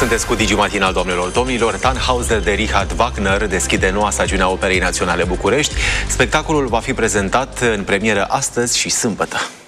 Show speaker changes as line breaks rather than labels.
Sunteți cu Digi Matinal, doamnelor, domnilor. Tannhauser de Richard Wagner deschide noua stagiune a Operei Naționale București. Spectacolul va fi prezentat în premieră astăzi și sâmbătă.